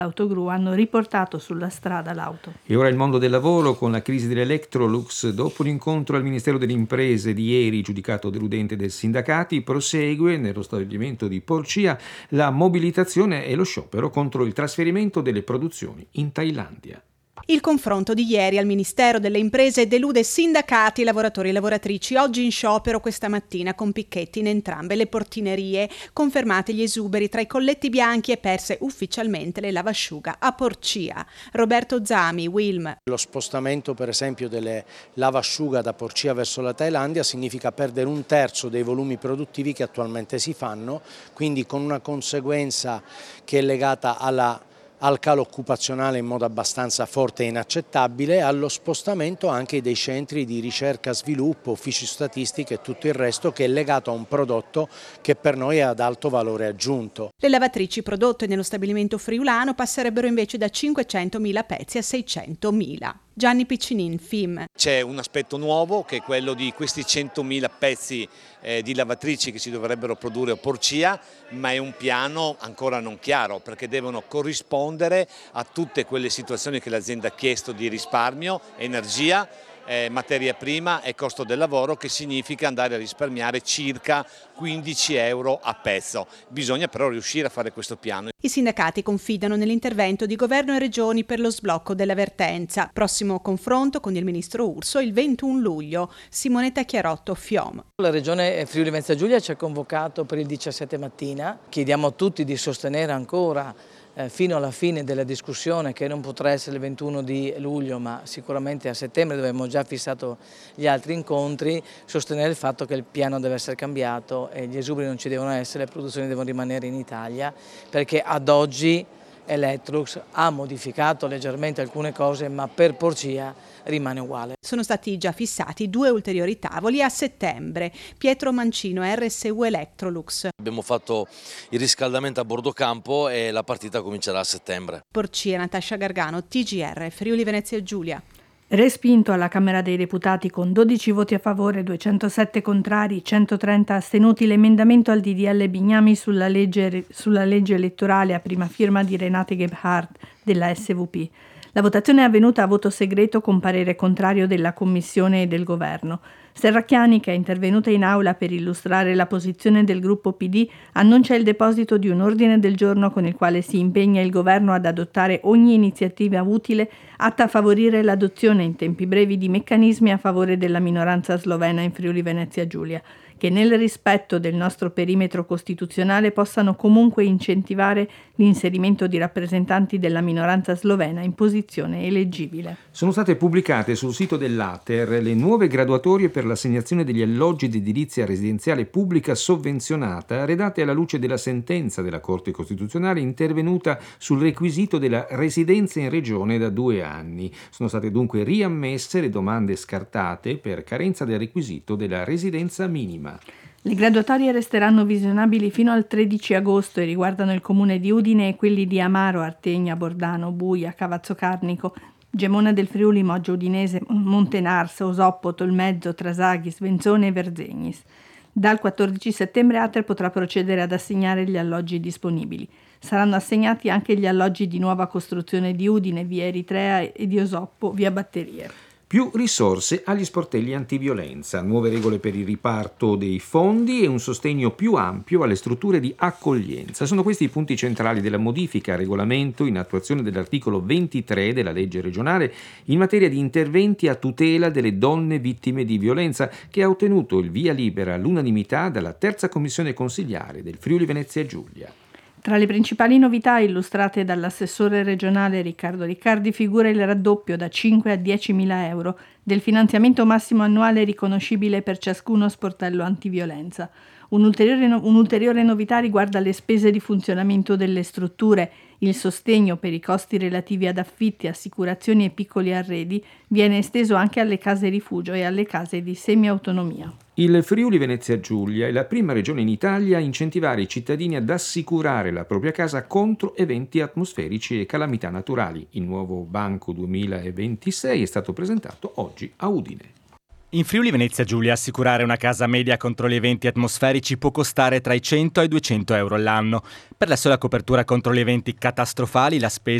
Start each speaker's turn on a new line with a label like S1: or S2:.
S1: Autogru hanno riportato sulla strada l'auto.
S2: E ora il mondo del lavoro con la crisi dell'Electrolux. Dopo l'incontro al Ministero delle Imprese di ieri, giudicato deludente dai sindacati, prosegue nello stabilimento di Porcia la mobilitazione e lo sciopero contro il trasferimento delle produzioni in Thailandia.
S3: Il confronto di ieri al Ministero delle Imprese delude sindacati, lavoratori e lavoratrici. Oggi in sciopero questa mattina con picchetti in entrambe le portinerie. Confermati gli esuberi tra i colletti bianchi e perse ufficialmente le lavasciuga a Porcia. Roberto Zami, Wilm.
S4: Lo spostamento per esempio delle lavasciuga da Porcia verso la Thailandia significa perdere un terzo dei volumi produttivi che attualmente si fanno, quindi con una conseguenza che è legata al calo occupazionale in modo abbastanza forte e inaccettabile, allo spostamento anche dei centri di ricerca, sviluppo, uffici statistiche e tutto il resto che è legato a un prodotto che per noi è ad alto valore aggiunto.
S3: Le lavatrici prodotte nello stabilimento friulano passerebbero invece da 500.000 pezzi a 600.000. Gianni Piccinin, FIM.
S5: C'è un aspetto nuovo che è quello di questi 100.000 pezzi di lavatrici che si dovrebbero produrre a Porcia, ma è un piano ancora non chiaro perché devono corrispondere a tutte quelle situazioni che l'azienda ha chiesto di risparmio, energia, materia prima e costo del lavoro, che significa andare a risparmiare circa 15 euro a pezzo. Bisogna però riuscire a fare questo piano.
S3: I sindacati confidano nell'intervento di governo e regioni per lo sblocco della vertenza. Prossimo confronto con il ministro Urso il 21 luglio. Simonetta Chiarotto, FIOM.
S6: La regione Friuli Venezia Giulia ci ha convocato per il 17 mattina. Chiediamo a tutti di sostenere ancora fino alla fine della discussione, che non potrà essere il 21 di luglio ma sicuramente a settembre, dove abbiamo già fissato gli altri incontri, sostenere il fatto che il piano deve essere cambiato e gli esuberi non ci devono essere, le produzioni devono rimanere in Italia, perché ad oggi Electrolux ha modificato leggermente alcune cose ma per Porcia rimane uguale.
S3: Sono stati già fissati 2 ulteriori tavoli a settembre. Pietro Mancino, RSU Electrolux.
S7: Abbiamo fatto il riscaldamento a bordo campo e la partita comincerà a settembre.
S3: Porcia, Natascia Gargano, TGR, Friuli Venezia Giulia.
S1: Respinto alla Camera dei Deputati con 12 voti a favore, 207 contrari, 130 astenuti l'emendamento al DDL Bignami sulla legge elettorale a prima firma di Renate Gebhardt della SVP. La votazione è avvenuta a voto segreto con parere contrario della Commissione e del Governo. Serracchiani, che è intervenuta in aula per illustrare la posizione del gruppo PD, annuncia il deposito di un ordine del giorno con il quale si impegna il Governo ad adottare ogni iniziativa utile atta a favorire l'adozione in tempi brevi di meccanismi a favore della minoranza slovena in Friuli Venezia Giulia, che nel rispetto del nostro perimetro costituzionale possano comunque incentivare l'inserimento di rappresentanti della minoranza slovena in posizione eleggibile.
S2: Sono state pubblicate sul sito dell'Ater le nuove graduatorie per l'assegnazione degli alloggi di edilizia residenziale pubblica sovvenzionata, redate alla luce della sentenza della Corte Costituzionale intervenuta sul requisito della residenza in regione da 2 anni. Sono state dunque riammesse le domande scartate per carenza del requisito della residenza minima.
S1: Le graduatorie resteranno visionabili fino al 13 agosto e riguardano il comune di Udine e quelli di Amaro, Artegna, Bordano, Buia, Cavazzo Carnico, Gemona del Friuli, Moggio Udinese, Montenarsa, Osoppo, Tolmezzo, Trasaghi, Svenzone e Verzegnis. Dal 14 settembre Ater potrà procedere ad assegnare gli alloggi disponibili. Saranno assegnati anche gli alloggi di nuova costruzione di Udine, via Eritrea, e di Osoppo, via Batterie.
S2: Più risorse agli sportelli antiviolenza, nuove regole per il riparto dei fondi e un sostegno più ampio alle strutture di accoglienza. Sono questi i punti centrali della modifica al regolamento in attuazione dell'articolo 23 della legge regionale in materia di interventi a tutela delle donne vittime di violenza, che ha ottenuto il via libera all'unanimità dalla terza commissione consiliare del Friuli Venezia Giulia.
S1: Tra le principali novità illustrate dall'assessore regionale Riccardo Riccardi figura il raddoppio da 5 a 10.000 euro del finanziamento massimo annuale riconoscibile per ciascuno sportello antiviolenza. Un'ulteriore novità riguarda le spese di funzionamento delle strutture. Il sostegno per i costi relativi ad affitti, assicurazioni e piccoli arredi viene esteso anche alle case rifugio e alle case di semiautonomia.
S2: Il Friuli Venezia Giulia è la prima regione in Italia a incentivare i cittadini ad assicurare la propria casa contro eventi atmosferici e calamità naturali. Il nuovo Banco 2026 è stato presentato oggi a Udine.
S8: In Friuli Venezia Giulia assicurare una casa media contro gli eventi atmosferici può costare tra i 100 e i 200 euro all'anno. Per la sola copertura contro gli eventi catastrofali la spesa